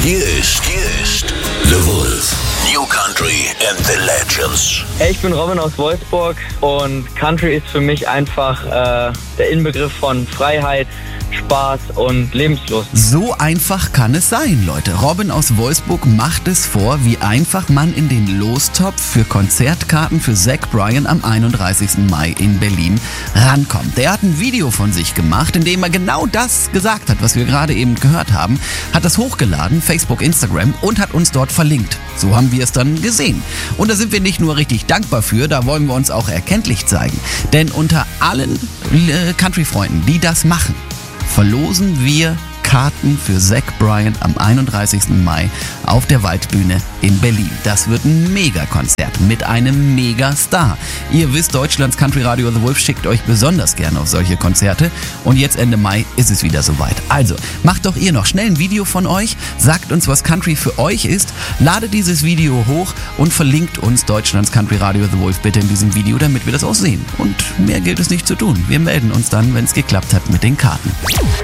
Hier ist The Wolf. New Country and the Legends. Hey, ich bin Robin aus Wolfsburg und Country ist für mich einfach der Inbegriff von Freiheit, Spaß und Lebenslust. So einfach kann es sein, Leute. Robin aus Wolfsburg macht es vor, wie einfach man in den Lostopf für Konzertkarten für Zach Bryan am 31. Mai in Berlin rankommt. Der hat ein Video von sich gemacht, in dem er genau das gesagt hat, was wir gerade eben gehört haben, hat das hochgeladen, Facebook, Instagram, und hat uns dort verlinkt. So haben wir es dann gesehen. Und da sind wir nicht nur richtig dankbar für, da wollen wir uns auch erkenntlich zeigen. Denn unter allen Country-Freunden, die das machen, verlosen wir Karten für Zach Bryan am 31. Mai auf der Waldbühne in Berlin. Das wird ein Megakonzert mit einem Megastar. Ihr wisst, Deutschlands Country Radio The Wolf schickt euch besonders gerne auf solche Konzerte. Und jetzt Ende Mai ist es wieder soweit. Also, macht doch ihr noch schnell ein Video von euch, sagt uns, was Country für euch ist, ladet dieses Video hoch und verlinkt uns Deutschlands Country Radio The Wolf bitte in diesem Video, damit wir das auch sehen. Und mehr gilt es nicht zu tun. Wir melden uns dann, wenn es geklappt hat mit den Karten.